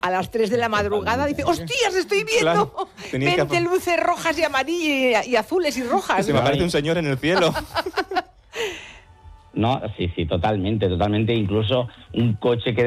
a las 3 de la madrugada dice, ¡hostias, estoy viendo! Claro, 20 luces rojas y amarillas y azules y rojas. Se me aparece un señor en el cielo. No, sí, totalmente. Incluso un coche que